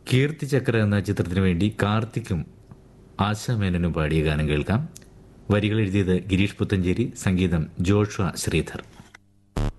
കീർത്തിചക്ര എന്ന ചിത്രത്തിനു വേണ്ടി കാർത്തിക്കും ആശാമേനനും പാടിയ ഗാനം കേൾക്കാം. വരികൾ എഴുതിയത് ഗിരീഷ് പുത്തഞ്ചേരി, സംഗീതം ജോഷ്വ ശ്രീധർ.